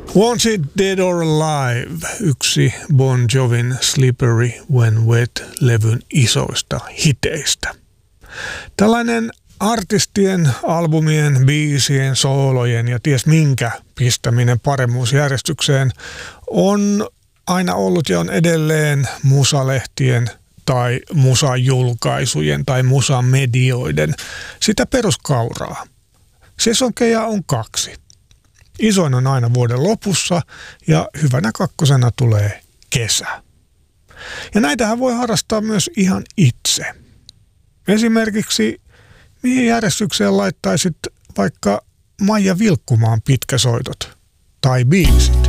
Wanted Dead or Alive, yksi Bon Jovin Slippery When Wet-levyn isoista hiteistä. Tällainen artistien, albumien, biisien, soolojen ja ties minkä pistäminen paremmuusjärjestykseen on aina ollut ja on edelleen musalehtien tai musajulkaisujen tai musamedioiden sitä peruskauraa. Sesonkeja on 2. Isoin on aina vuoden lopussa ja hyvänä kakkosena tulee kesä. Ja näitähän voi harrastaa myös ihan itse. Esimerkiksi mihin järjestykseen laittaisit vaikka Maija Vilkkumaan pitkäsoitot tai biisit?